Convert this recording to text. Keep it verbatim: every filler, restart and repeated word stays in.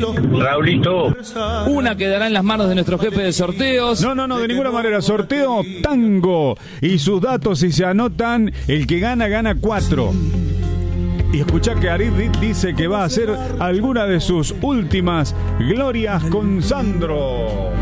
Raulito. Una quedará en las manos de nuestro jefe de sorteos. No, no, no, de ninguna manera. Sorteo Tango. Y sus datos, si se anotan, el que gana, gana cuatro. Y escuchá que Arid dice que va a hacer alguna de sus últimas glorias con Sandro.